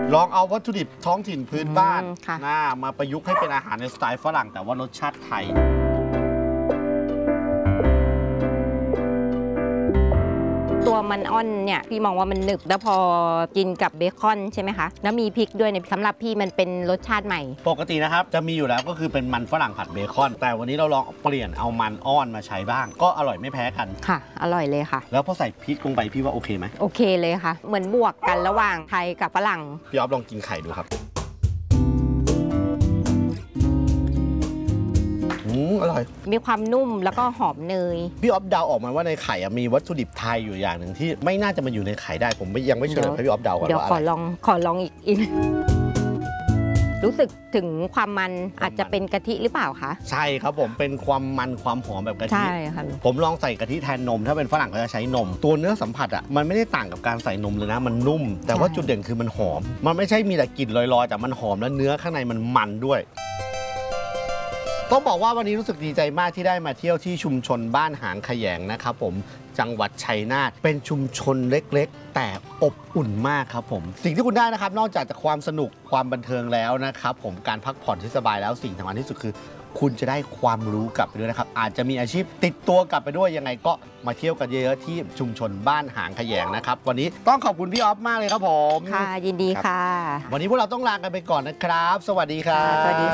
ลองเอาวัตถุดิบท้องถิ่นพื้นบ้านมาประยุกต์ให้เป็นอาหารในสไตล์ฝรั่งแต่ว่ารสชาติไทยตัวมันอ่อนเนี่ยพี่มองว่ามันหนึบแล้วพอกินกับเบคอนใช่ไหมคะแล้วมีพริกด้วยเนี่ยสำหรับพี่มันเป็นรสชาติใหม่ปกตินะครับจะมีอยู่แล้วก็คือเป็นมันฝรั่งผัดเบคอนแต่วันนี้เราลองเปลี่ยนเอามันอ่อนมาใช้บ้างก็อร่อยไม่แพ้กันค่ะอร่อยเลยค่ะแล้วพอใส่พริกลงไปพี่ว่าโอเคไหมโอเคเลยค่ะเหมือนบวกกันระหว่างไทยกับฝรั่งพี่อ๊อฟลองกินไข่ดูครับอร่อยมีความนุ่มแล้วก็หอมเนยพี่อ๊อฟเดาออกมาว่าในไข่มีวัตถุดิบไทยอยู่อย่างหนึ่งที่ไม่น่าจะมาอยู่ในไข่ได้ผมยังไม่เชื่อให้พี่อ๊อฟเดาก่อนเดี๋ยวขอลองอีกรู้สึกถึงความมันอาจจะเป็นกะทิหรือเปล่าคะใช่ครับผมเป็นความมันความหอมแบบกะทิใช่ค่ะผมลองใส่กะทิแทนนมถ้าเป็นฝรั่งเขาจะใช้นมตัวเนื้อสัมผัสมันไม่ได้ต่างกับการใส่นมเลยนะมันนุ่มแต่ว่าจุดเด่นคือมันหอมมันไม่ใช่มีแต่กลิ่นลอยๆแต่มันหอมและเนื้อข้างในมันด้วยต้องบอกว่าวันนี้รู้สึกดีใจมากที่ได้มาเที่ยวที่ชุมชนบ้านหางขยงนะครับผมจังหวัดชัยนาทเป็นชุมชนเล็กๆแต่อบอุ่นมากครับผมสิ่งที่คุณได้นะครับนอกจากความสนุกความบันเทิงแล้วนะครับผมการพักผ่อนที่สบายแล้วสิ่งสำคัญที่สุดคือคุณจะได้ความรู้กลับไปด้วยนะครับอาจจะมีอาชีพติดตัวกลับไปด้วยยังไงก็มาเที่ยวกันเยอะๆที่ชุมชนบ้านหางขยงนะครับวันนี้ต้องขอบคุณพี่อ๊อฟมากเลยครับผมค่ะยินดีค่ะวันนี้พวกเราต้องลากันไปก่อนนะครับสวัสดีครับสวัสดี